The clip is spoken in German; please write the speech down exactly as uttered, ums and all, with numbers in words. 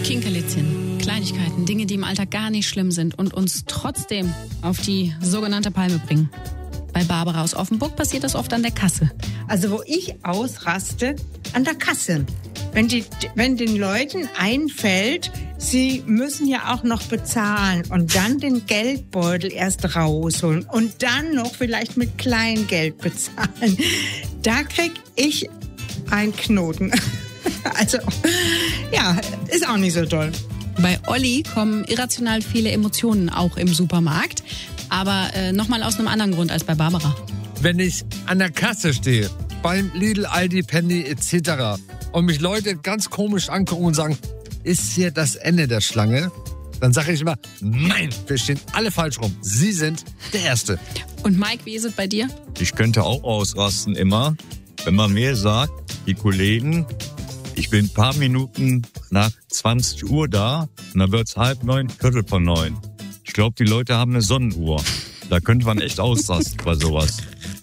Kinkerlitzchen, Kleinigkeiten, Dinge, die im Alltag gar nicht schlimm sind und uns trotzdem auf die sogenannte Palme bringen. Bei Barbara aus Offenburg passiert das oft an der Kasse. Also wo ich ausraste, an der Kasse. Wenn, die, wenn den Leuten einfällt, sie müssen ja auch noch bezahlen und dann den Geldbeutel erst rausholen und dann noch vielleicht mit Kleingeld bezahlen. Da krieg ich einen Knoten. Also, ja, ist auch nicht so toll. Bei Olli kommen irrational viele Emotionen auch im Supermarkt. Aber äh, nochmal aus einem anderen Grund als bei Barbara. Wenn ich an der Kasse stehe, beim Lidl, Aldi, Penny et cetera und mich Leute ganz komisch angucken und sagen, ist hier das Ende der Schlange? Dann sage ich immer, nein, wir stehen alle falsch rum. Sie sind der Erste. Und Mike, wie ist es bei dir? Ich könnte auch ausrasten immer, wenn man mir sagt, die Kollegen, ich bin ein paar Minuten nach zwanzig Uhr da und dann wird's halb neun, Viertel von neun. Ich glaube, die Leute haben eine Sonnenuhr. Da könnte man echt ausrasten bei sowas.